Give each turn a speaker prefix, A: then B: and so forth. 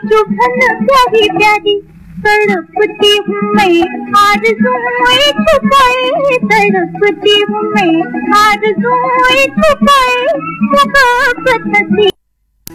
A: चुभन प्यारी प्यारी तड़पती हूँ मैं, आरज़ूएं छुपाए तड़पती हूँ मैं, आरज़ूएं छुपाए मोहब्बत हंसी